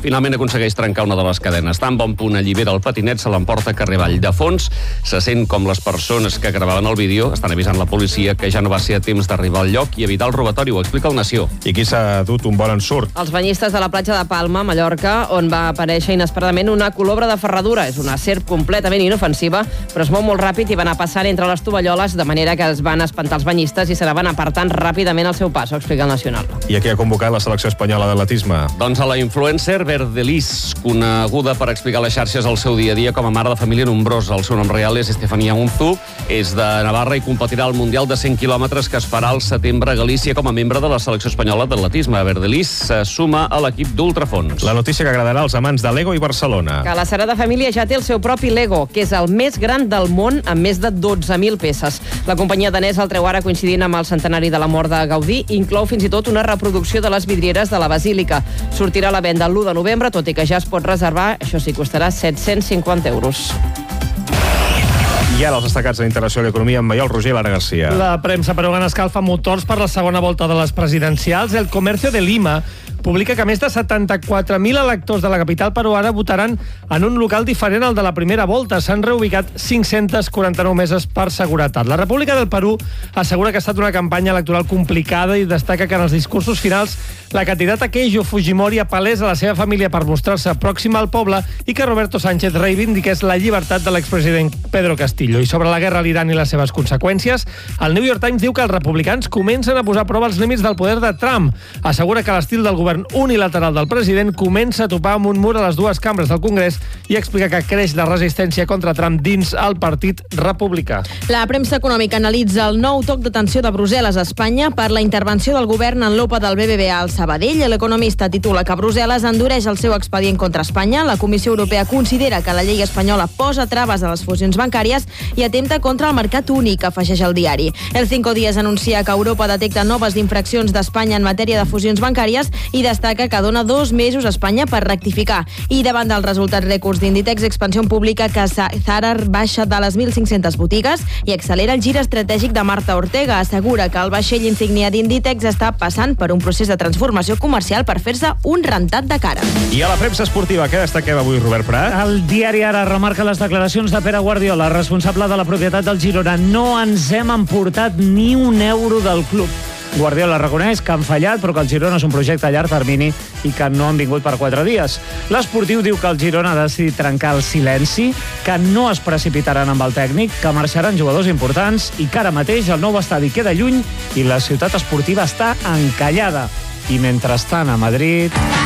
finalment aconsegueix trencar una de les cadenes. Tan bon punt allibera el patinet, se l'emporta carrer avall. De fons, se sent com les persones que gravaven el vídeo estan avisant la policia que ja no va ser a temps d'arribar al lloc i evitar el robatori, ho explica el Nació. I qui s'ha dut un bon ensurt? Els banyistes de la platja de Palma, Mallorca, on va aparèixer inesperadament una colobra de ferradura. És una serp completament inofensiva, però es mou molt ràpid i va anar passant entre les tovalloles, de manera que es van espantar els banyistes i se la van apartant ràpidament al seu pas, ho explica el Nacional. I a qui ha convocat la selecció espanyola d'atletisme? Doncs a la influencer Verdelis, coneguda per explicar a les xarxes el seu dia a dia com a mare de família nombrosa. El seu nom real és Estefanía Unzu, és de Navarra i competirà al Mundial de 100 quilòmetres que es farà al setembre a Galícia com a membre de la selecció espanyola d'atletisme. Verdelis se suma a l'equip d'ultrafons. La notícia que agradarà als amants de Lego i Barcelona. Que la Sagrada Família ja té el seu propi Lego, que és el més gran del món amb més de 12.000 peces. La companyia danesa el treu ara coincidint amb el centenari de la mort de Gaudí i inclou fins i tot una reproducció de les vidrieres de la Basílica. Sortirà a la venda l'1 de novembre, tot i que ja es pot reservar, això sí, costarà 750 euros. I ara els destacats de Internacional i Economia amb Maiol Roger i Lara Garcia. La premsa peruana escalfa motors per la segona volta de les presidencials. El Comercio de Lima publica que més de 74.000 electors de la capital peruana votaran en un local diferent al de la primera volta. S'han reubicat 549 meses per seguretat. La República del Perú assegura que ha estat una campanya electoral complicada i destaca que en els discursos finals la candidata Keijo Fujimori apel·lés a la seva família per mostrar-se pròxima al poble i que Roberto Sánchez reivindiqués la llibertat de l'expresident Pedro Castillo. I sobre la guerra a l'Iran i les seves conseqüències, el New York Times diu que els republicans comencen a posar a prova els límits del poder de Trump. Assegura que l'estil del govern unilateral del president comença a topar amb un mur a les dues cambres del Congrés i explica que creix la resistència contra Trump dins el Partit Republicà. La premsa econòmica analitza el nou toc d'atenció de Brussel·les a Espanya per la intervenció del govern en l'OPA del BBVA al Sabadell. L'economista titula que Brussel·les endureix el seu expedient contra Espanya. La Comissió Europea considera que la llei espanyola posa traves a les fusions bancàries i atempta contra el mercat únic, afegeix el diari. El Cinco Días anuncia que Europa detecta noves infraccions d'Espanya en matèria de fusions bancàries i destaca que dona 2 mesos a Espanya per rectificar. I davant dels resultats rècords d'Inditex, Expansión publica que Zara baixa de les 1.500 botigues i accelera el gir estratègic de Marta Ortega. Assegura que el vaixell insígnia d'Inditex està passant per un procés de transformació comercial per fer-se un rentat de cara. I a la premsa esportiva, què destaquem avui, Robert Prat? El diari Ara remarca les declaracions de Pere Guardiola, responsable de la propietat del Girona. No ens hem emportat ni un euro del club. Guardiola reconeix que han fallat, però que el Girona és un projecte a llarg termini i que no han vingut per 4 dies. L'Esportiu diu que el Girona ha decidit trencar el silenci, que no es precipitaran amb el tècnic, que marxaran jugadors importants i que ara mateix el nou estadi queda lluny i la ciutat esportiva està encallada. I mentrestant a Madrid...